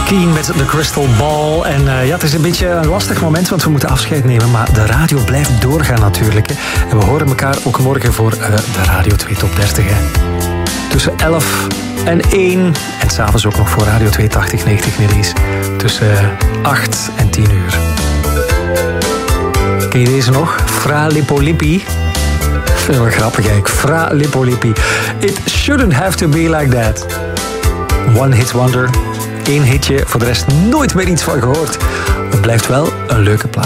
Keen met The Crystal Ball. En ja, het is een beetje een lastig moment, want we moeten afscheid nemen. Maar de radio blijft doorgaan natuurlijk. Hè. En we horen elkaar ook morgen voor de Radio 2 Top 30. Hè. Tussen 11 en 1. En s'avonds ook nog voor Radio 2 80-90 Millies. Tussen 8 en 10 uur. Ken je deze nog? Fra Lippo-Lippi. Wel grappig eigenlijk. Fra Lippo-Lippi. It shouldn't have to be like that. One hit wonder. 1 hitje, voor de rest nooit meer iets van gehoord. Het blijft wel een leuke plaat.